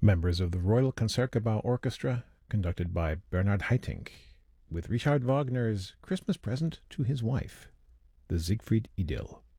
Members of the Royal Concertgebouw Orchestra, conducted by Bernhard Haitink, with Richard Wagner's Christmas Present to His Wife, the Siegfried Idyll.